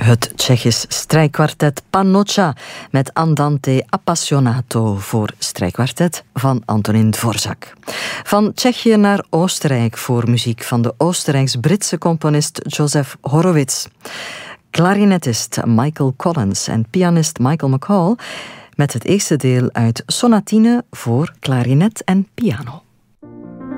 Het Tsjechisch strijkkwartet Panocha met Andante Appassionato voor strijkkwartet van Antonin Dvorak. Van Tsjechië naar Oostenrijk voor muziek van de Oostenrijks-Britse componist Joseph Horowitz. Klarinetist Michael Collins en pianist Michael McCall met het eerste deel uit Sonatine voor klarinet en piano.